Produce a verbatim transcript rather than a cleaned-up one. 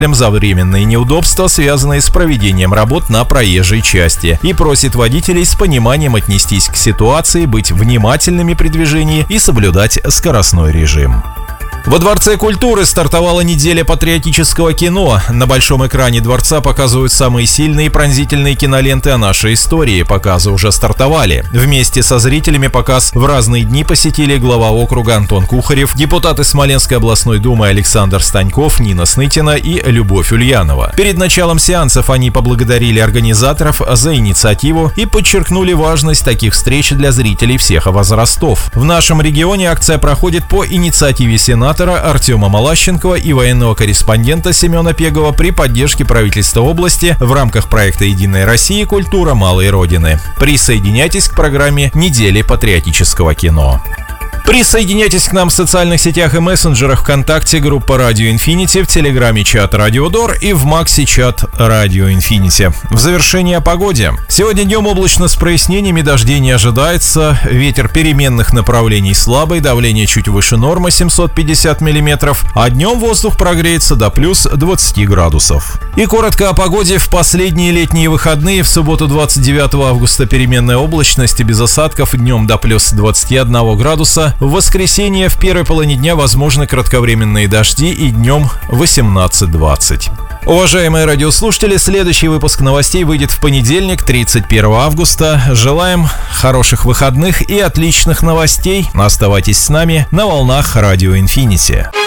за временные неудобства, связанные с проведением работ на проезжей части, и просит водителей с пониманием отнестись к ситуации, быть внимательными при движении и соблюдать скоростной режим. Во Дворце культуры стартовала неделя патриотического кино. На большом экране дворца показывают самые сильные и пронзительные киноленты о нашей истории. Показы уже стартовали. Вместе со зрителями показ в разные дни посетили глава округа Антон Кухарев, депутаты Смоленской областной думы Александр Станьков, Нина Снытина и Любовь Ульянова. Перед началом сеансов они поблагодарили организаторов за инициативу и подчеркнули важность таких встреч для зрителей всех возрастов. В нашем регионе акция проходит по инициативе сенатора Артема Малащенкова и военного корреспондента Семена Пегова при поддержке правительства области в рамках проекта «Единая Россия. Культура малой Родины». Присоединяйтесь к программе «Недели патриотического кино». Присоединяйтесь к нам в социальных сетях и мессенджерах ВКонтакте, группа Радио Инфинити, в Телеграме чат Радио Дор и в Макси чат Радио Инфинити. В завершение о погоде. Сегодня днем облачно с прояснениями, дождей не ожидается, ветер переменных направлений слабый, давление чуть выше нормы семьсот пятьдесят миллиметров, а днем воздух прогреется до плюс двадцати градусов. И коротко о погоде в последние летние выходные. В субботу двадцать девятого августа переменная облачность и без осадков, днем до плюс двадцати одного градуса. В воскресенье в первой половине дня возможны кратковременные дожди и днем восемнадцать двадцать. Уважаемые радиослушатели, следующий выпуск новостей выйдет в понедельник, тридцать первого августа. Желаем хороших выходных и отличных новостей. Оставайтесь с нами на волнах Радио Инфинити.